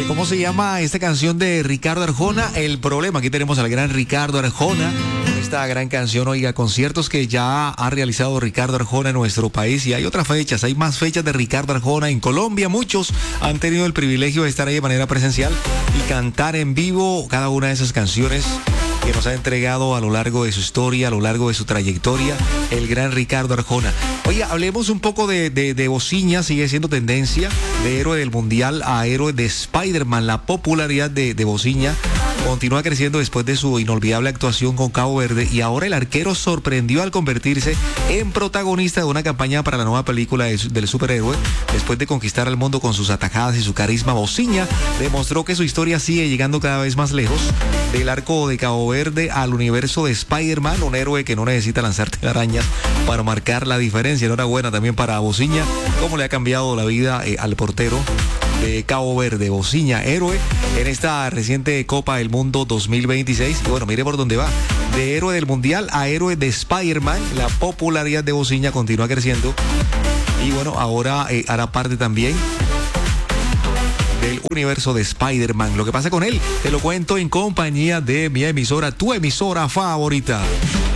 ¿Cómo se llama esta canción de Ricardo Arjona? El Problema. Aquí tenemos al gran Ricardo Arjona. Esta gran canción, oiga, conciertos que ya ha realizado Ricardo Arjona en nuestro país, y hay otras fechas, hay más fechas de Ricardo Arjona en Colombia. Muchos han tenido el privilegio de estar ahí de manera presencial y cantar en vivo cada una de esas canciones que nos ha entregado a lo largo de su historia, a lo largo de su trayectoria, el gran Ricardo Arjona. Oye, hablemos un poco de Bociña. Sigue siendo tendencia de héroe del mundial a héroe de Spider-Man. La popularidad de Bociña continúa creciendo después de su inolvidable actuación con Cabo Verde, y ahora el arquero sorprendió al convertirse en protagonista de una campaña para la nueva película del superhéroe. Después de conquistar al mundo con sus atajadas y su carisma, Bociña demostró que su historia sigue llegando cada vez más lejos del arco de Cabo Verde al universo de Spider-Man, un héroe que no necesita lanzar telarañas para marcar la diferencia. Enhorabuena también para Bociña, cómo le ha cambiado la vida al portero de Cabo Verde. Bociña, héroe en esta reciente Copa del Mundo 2026. Y bueno, mire por dónde va. De héroe del mundial a héroe de Spider-Man. La popularidad de Bociña continúa creciendo. Y bueno, ahora hará parte también del universo de Spider-Man. Lo que pasa con él, te lo cuento en compañía de mi emisora, tu emisora favorita.